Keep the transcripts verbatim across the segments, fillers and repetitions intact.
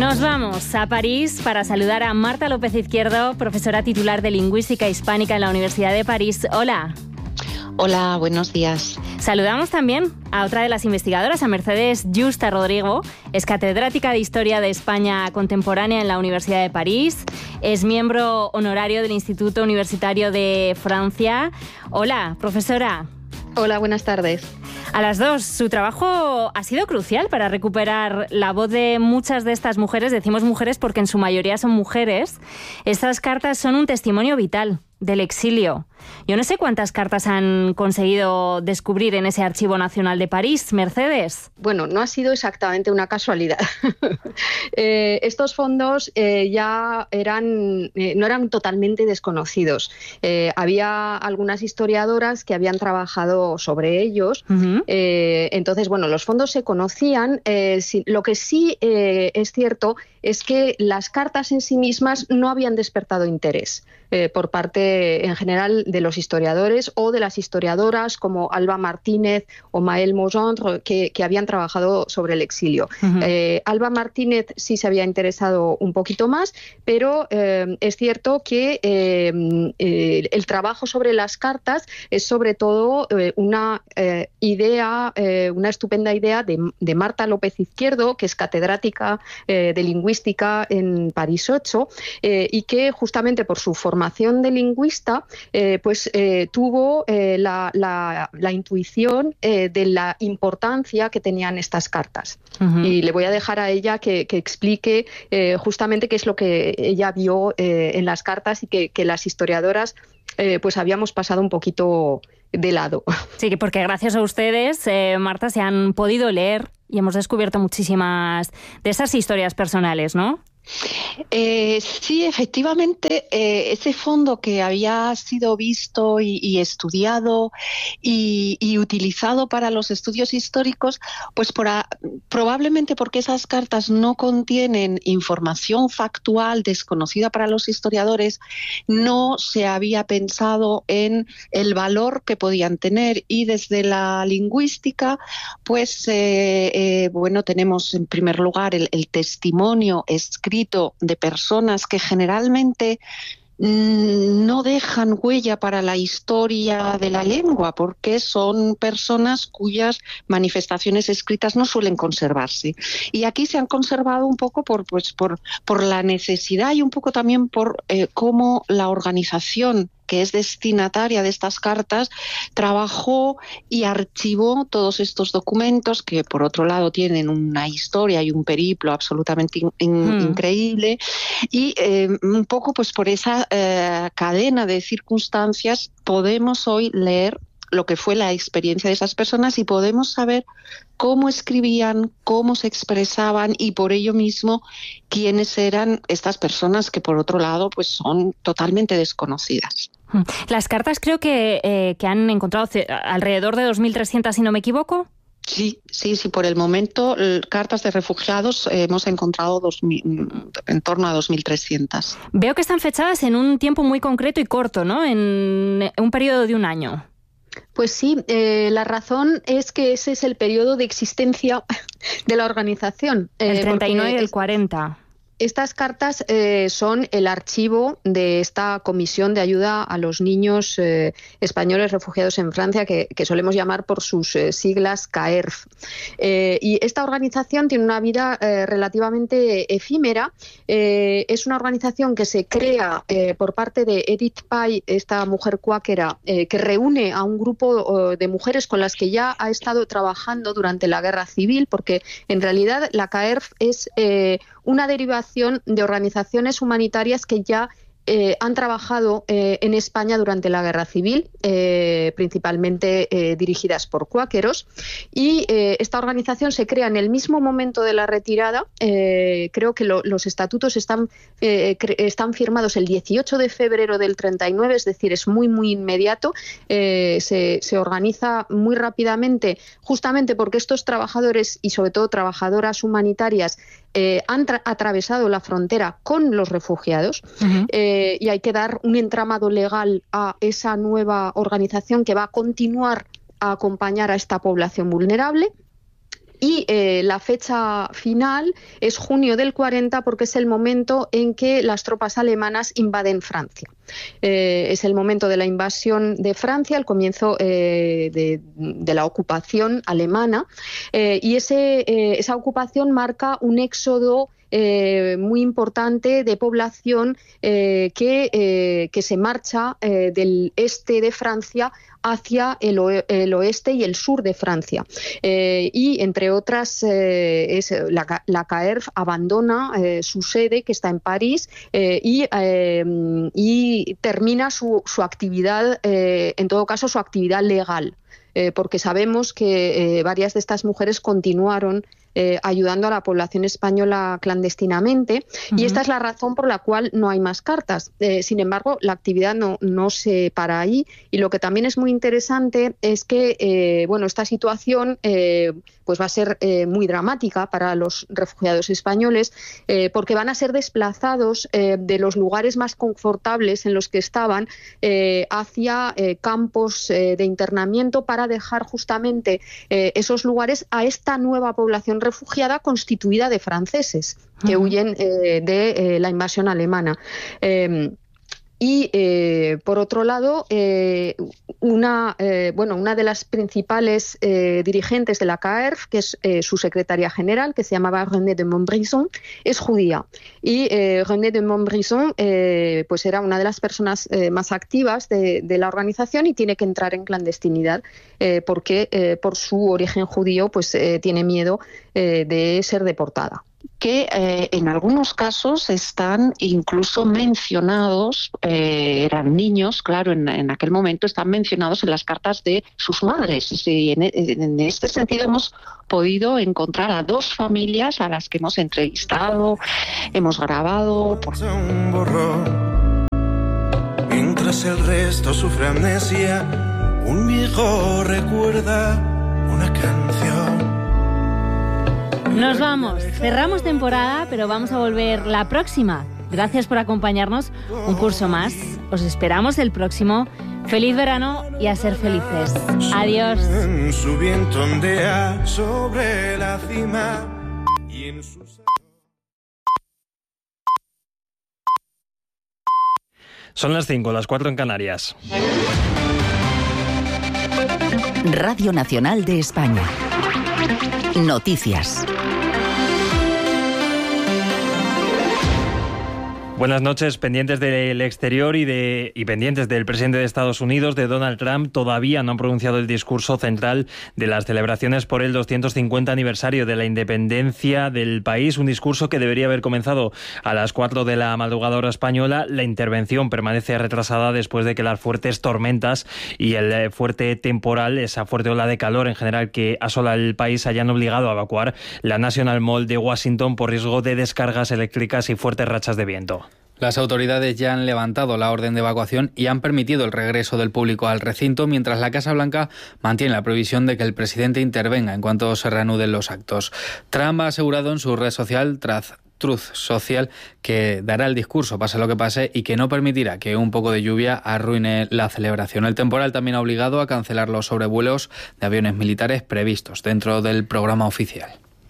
Nos vamos a París para saludar a Marta López Izquierdo, profesora titular de Lingüística Hispánica en la Universidad de París. Hola. Hola, buenos días. Saludamos también a otra de las investigadoras, a Mercedes Yusta Rodrigo. Es catedrática de Historia de España Contemporánea en la Universidad de París. Es miembro honorario del Instituto Universitario de Francia. Hola, profesora. Hola, buenas tardes. A las dos, su trabajo ha sido crucial para recuperar la voz de muchas de estas mujeres. Decimos mujeres porque en su mayoría son mujeres. Estas cartas son un testimonio vital del exilio. Yo no sé cuántas cartas han conseguido descubrir en ese Archivo Nacional de París, Mercedes. Bueno, no ha sido exactamente una casualidad. eh, estos fondos eh, ya eran, eh, no eran totalmente desconocidos. Eh, había algunas historiadoras que habían trabajado sobre ellos. Uh-huh. eh, entonces, bueno, los fondos se conocían. Eh, si, lo que sí eh, es cierto es que las cartas en sí mismas no habían despertado interés eh, por parte, en general, de los historiadores o de las historiadoras como Alba Martínez o Maëlle Mogendre, que, que habían trabajado sobre el exilio. Uh-huh. eh, Alba Martínez sí se había interesado un poquito más, pero eh, es cierto que eh, eh, el trabajo sobre las cartas es sobre todo eh, una eh, idea, eh, una estupenda idea de, de Marta López Izquierdo, que es catedrática eh, de lingüística en París ocho eh, y que justamente por su formación de lingüista eh, pues eh, tuvo eh, la, la, la intuición eh, de la importancia que tenían estas cartas. Uh-huh. Y le voy a dejar a ella que, que explique eh, justamente qué es lo que ella vio eh, en las cartas y que, que las historiadoras eh, pues habíamos pasado un poquito de lado. Sí, porque gracias a ustedes, eh, Marta, se han podido leer y hemos descubierto muchísimas de esas historias personales, ¿no? Eh, sí, efectivamente, eh, ese fondo que había sido visto y, y estudiado y, y utilizado para los estudios históricos, pues por a, probablemente porque esas cartas no contienen información factual desconocida para los historiadores, no se había pensado en el valor que podían tener, y desde la lingüística, pues eh, eh, bueno, tenemos en primer lugar el, el testimonio escrito de personas que generalmente no dejan huella para la historia de la lengua, porque son personas cuyas manifestaciones escritas no suelen conservarse. Y aquí se han conservado un poco por, pues, por, por la necesidad y un poco también por eh, cómo la organización que es destinataria de estas cartas, trabajó y archivó todos estos documentos que, por otro lado, tienen una historia y un periplo absolutamente in, in, mm. increíble. Y eh, un poco pues por esa eh, cadena de circunstancias podemos hoy leer lo que fue la experiencia de esas personas y podemos saber cómo escribían, cómo se expresaban y por ello mismo quiénes eran estas personas que, por otro lado, pues son totalmente desconocidas. Las cartas creo que, eh, que han encontrado alrededor de dos mil trescientas, si no me equivoco. Sí, sí, sí. Por el momento, cartas de refugiados eh, hemos encontrado dos mil, en torno a dos mil trescientas. Veo que están fechadas en un tiempo muy concreto y corto, ¿no? En un periodo de un año. Pues sí, eh, la razón es que ese es el periodo de existencia de la organización. Eh, el treinta y nueve y el cuarenta. Estas cartas eh, son el archivo de esta Comisión de Ayuda a los Niños eh, Españoles Refugiados en Francia, que, que solemos llamar por sus eh, siglas C A E R F. Eh, y esta organización tiene una vida eh, relativamente efímera. Eh, es una organización que se crea eh, por parte de Edith Pye, esta mujer cuáquera, eh, que reúne a un grupo eh, de mujeres con las que ya ha estado trabajando durante la Guerra Civil, porque en realidad la C A E R F es eh, una derivación de organizaciones humanitarias que ya eh, han trabajado eh, en España durante la Guerra Civil, eh, principalmente eh, dirigidas por cuáqueros, y eh, esta organización se crea en el mismo momento de la retirada. Eh, creo que lo, los estatutos están, eh, están firmados el dieciocho de febrero del treinta y nueve, es decir, es muy muy inmediato. Eh, se, se organiza muy rápidamente, justamente porque estos trabajadores y sobre todo trabajadoras humanitarias eh, han atravesado la frontera con los refugiados. Uh-huh. eh, y hay que dar un entramado legal a esa nueva organización que va a continuar a acompañar a esta población vulnerable. y eh, la fecha final es junio del cuarenta, porque es el momento en que las tropas alemanas invaden Francia. Eh, es el momento de la invasión de Francia, el comienzo eh, de, de la ocupación alemana, eh, y ese, eh, esa ocupación marca un éxodo Eh, muy importante de población eh, que, eh, que se marcha eh, del este de Francia hacia el, o el oeste y el sur de Francia. Eh, y, entre otras, eh, es la, la C A E R F abandona eh, su sede, que está en París, eh, y, eh, y termina su, su actividad, eh, en todo caso, su actividad legal. Eh, porque sabemos que eh, varias de estas mujeres continuaron Eh, ayudando a la población española clandestinamente, uh-huh. y esta es la razón por la cual no hay más cartas. Eh, sin embargo, la actividad no, no se para ahí, y lo que también es muy interesante es que eh, bueno, esta situación eh, pues va a ser eh, muy dramática para los refugiados españoles, eh, porque van a ser desplazados eh, de los lugares más confortables en los que estaban eh, hacia eh, campos eh, de internamiento, para dejar justamente eh, esos lugares a esta nueva población refugiada constituida de franceses que uh-huh. huyen eh, de eh, la invasión alemana. Eh, Y, eh, por otro lado, eh, una, eh, bueno, una de las principales eh, dirigentes de la C A E R F, que es eh, su secretaria general, que se llamaba René de Montbrison, es judía. Y eh, René de Montbrison eh, pues era una de las personas eh, más activas de, de la organización, y tiene que entrar en clandestinidad eh, porque eh, por su origen judío pues eh, tiene miedo eh, de ser deportada. Que eh, en algunos casos están incluso mencionados, eh, eran niños, claro, en, en aquel momento están mencionados en las cartas de sus madres. Y en, en este sentido hemos podido encontrar a dos familias a las que hemos entrevistado, hemos grabado. Por... Mientras el resto sufre amnesia, un viejo recuerda una canción. Nos vamos, cerramos temporada, pero vamos a volver la próxima. Gracias por acompañarnos un curso más. Os esperamos el próximo. Feliz verano y a ser felices. Adiós. Su viento ondea sobre la cima y en su... Son las cinco, las cuatro en Canarias. Radio Nacional de España. Noticias. Buenas noches. Pendientes del exterior y, de, y pendientes del presidente de Estados Unidos, de Donald Trump, todavía no han pronunciado el discurso central de las celebraciones por el doscientos cincuenta aniversario de la independencia del país, un discurso que debería haber comenzado a las cuatro de la madrugada hora española. La intervención permanece retrasada después de que las fuertes tormentas y el fuerte temporal, esa fuerte ola de calor en general que asola el país, hayan obligado a evacuar la National Mall de Washington por riesgo de descargas eléctricas y fuertes rachas de viento. Las autoridades ya han levantado la orden de evacuación y han permitido el regreso del público al recinto, mientras la Casa Blanca mantiene la previsión de que el presidente intervenga en cuanto se reanuden los actos. Trump ha asegurado en su red social Truth Social que dará el discurso pase lo que pase y que no permitirá que un poco de lluvia arruine la celebración. El temporal también ha obligado a cancelar los sobrevuelos de aviones militares previstos dentro del programa oficial.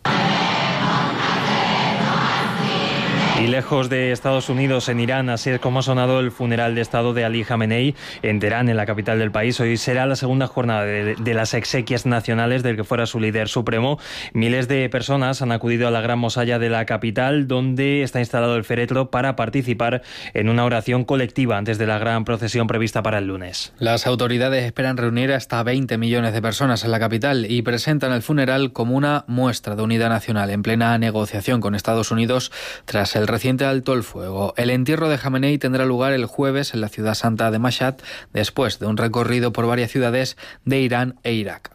Y lejos de Estados Unidos, en Irán, así es como ha sonado el funeral de Estado de Ali Khamenei en Teherán, en la capital del país. Hoy será la segunda jornada de, de las exequias nacionales del que fuera su líder supremo. Miles de personas han acudido a la gran mosalla de la capital, donde está instalado el féretro, para participar en una oración colectiva antes de la gran procesión prevista para el lunes. Las autoridades esperan reunir hasta veinte millones de personas en la capital y presentan el funeral como una muestra de unidad nacional en plena negociación con Estados Unidos tras el reciente alto el fuego. El entierro de Khamenei tendrá lugar el jueves en la ciudad santa de Mashhad, después de un recorrido por varias ciudades de Irán e Irak.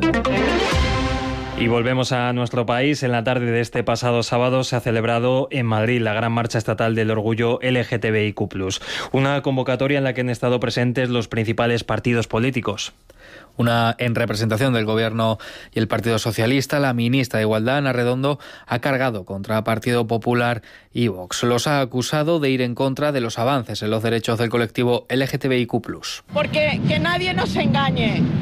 Y volvemos a nuestro país. En la tarde de este pasado sábado se ha celebrado en Madrid la gran marcha estatal del orgullo L G T B I Q plus, una convocatoria en la que han estado presentes los principales partidos políticos. Una en representación del Gobierno y el Partido Socialista, la ministra de Igualdad, Ana Redondo, ha cargado contra Partido Popular y Vox. Los ha acusado de ir en contra de los avances en los derechos del colectivo L G T B I Q plus. Porque que nadie nos engañe.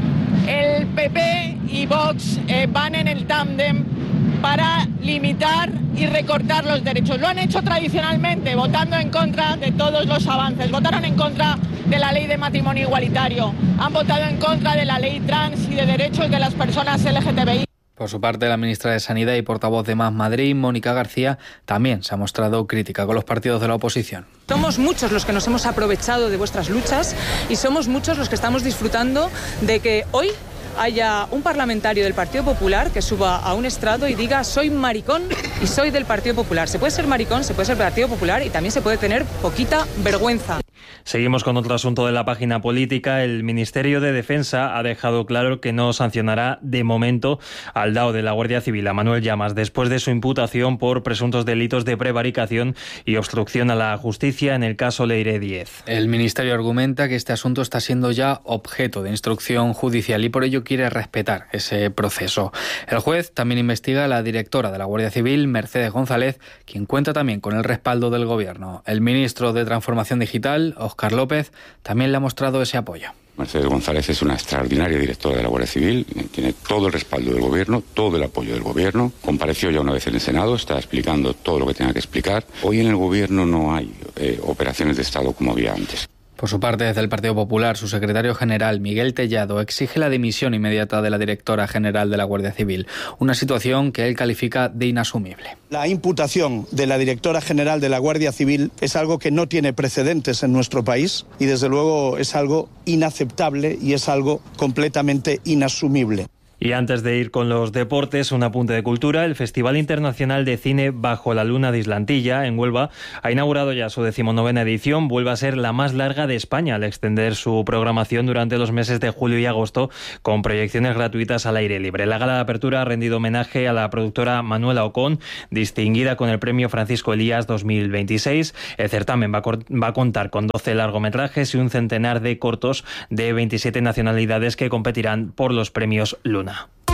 El P P y Vox eh, van en el tándem para limitar y recortar los derechos. Lo han hecho tradicionalmente, votando en contra de todos los avances. Votaron en contra de la ley de matrimonio igualitario, han votado en contra de la ley trans y de derechos de las personas L G T B I. Por su parte, la ministra de Sanidad y portavoz de Más Madrid, Mónica García, también se ha mostrado crítica con los partidos de la oposición. Somos muchos los que nos hemos aprovechado de vuestras luchas y somos muchos los que estamos disfrutando de que hoy haya un parlamentario del Partido Popular que suba a un estrado y diga soy maricón y soy del Partido Popular. Se puede ser maricón, se puede ser Partido Popular y también se puede tener poquita vergüenza. Seguimos con otro asunto de la página política. El Ministerio de Defensa ha dejado claro que no sancionará de momento al D A O de la Guardia Civil, a Manuel Llamas, después de su imputación por presuntos delitos de prevaricación y obstrucción a la justicia en el caso Leire diez. El Ministerio argumenta que este asunto está siendo ya objeto de instrucción judicial y por ello quiere respetar ese proceso. El juez también investiga a la directora de la Guardia Civil, Mercedes González, quien cuenta también con el respaldo del Gobierno. El ministro de Transformación Digital, Óscar López, también le ha mostrado ese apoyo. Mercedes González es una extraordinaria directora de la Guardia Civil, tiene todo el respaldo del Gobierno, todo el apoyo del Gobierno. Compareció ya una vez en el Senado, está explicando todo lo que tenga que explicar. Hoy en el Gobierno no hay eh, operaciones de Estado como había antes. Por su parte, desde el Partido Popular, su secretario general, Miguel Tellado, exige la dimisión inmediata de la directora general de la Guardia Civil, una situación que él califica de inasumible. La imputación de la directora general de la Guardia Civil es algo que no tiene precedentes en nuestro país y, desde luego, es algo inaceptable y es algo completamente inasumible. Y antes de ir con los deportes, un apunte de cultura. El Festival Internacional de Cine Bajo la Luna de Islantilla, en Huelva, ha inaugurado ya su decimonovena edición. Vuelve a ser la más larga de España al extender su programación durante los meses de julio y agosto, con proyecciones gratuitas al aire libre. La gala de apertura ha rendido homenaje a la productora Manuela Ocón, distinguida con el premio Francisco Elías dos mil veintiséis. El certamen va a, va a contar con doce largometrajes y un centenar de cortos de veintisiete nacionalidades que competirán por los premios Luna.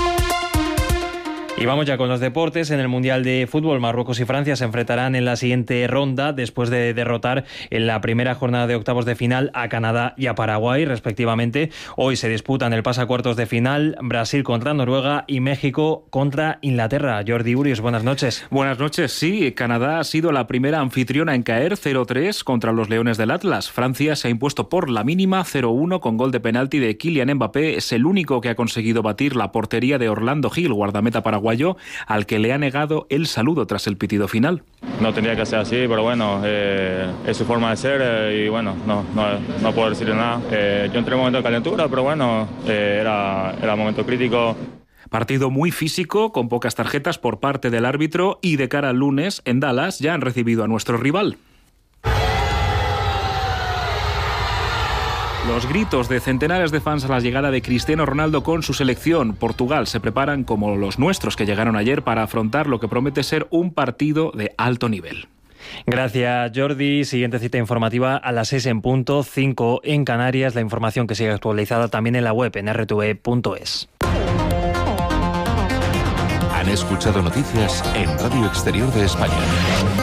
Y vamos ya con los deportes. En el Mundial de Fútbol, Marruecos y Francia se enfrentarán en la siguiente ronda después de derrotar en la primera jornada de octavos de final a Canadá y a Paraguay, respectivamente. Hoy se disputan el pasacuartos de final, Brasil contra Noruega y México contra Inglaterra. Jordi Urios, buenas noches. Buenas noches, sí. Canadá ha sido la primera anfitriona en caer cero tres contra los Leones del Atlas. Francia se ha impuesto por la mínima cero uno con gol de penalti de Kylian Mbappé. Es el único que ha conseguido batir la portería de Orlando Gil, guardameta paraguayo, al que le ha negado el saludo tras el pitido final. No tendría que ser así, pero bueno, eh, es su forma de ser eh, y bueno, no, no, no puedo decirle nada. Eh, yo entré en un momento de calentura, pero bueno, eh, era, era un momento crítico. Partido muy físico, con pocas tarjetas por parte del árbitro y de cara al lunes, en Dallas, ya han recibido a nuestro rival. Los gritos de centenares de fans a la llegada de Cristiano Ronaldo con su selección. Portugal se preparan como los nuestros que llegaron ayer para afrontar lo que promete ser un partido de alto nivel. Gracias, Jordi. Siguiente cita informativa a las seis en punto, cinco en Canarias. La información que sigue actualizada también en la web en r t v punto es. Han escuchado noticias en Radio Exterior de España.